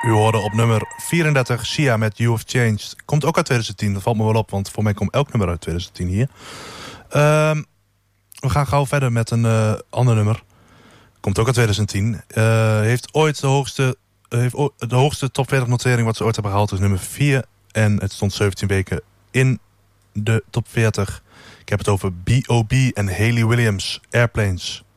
U hoorde op nummer 34 Sia met You Have Changed. Komt ook uit 2010, dat valt me wel op, want voor mij komt elk nummer uit 2010 hier. We gaan gauw verder met een ander nummer. Komt ook uit 2010. Heeft ooit de hoogste top 40 notering wat ze ooit hebben gehaald, is nummer 4. En het stond 17 weken in de top 40. Ik heb het over B.O.B. en Hayley Williams, Airplanes.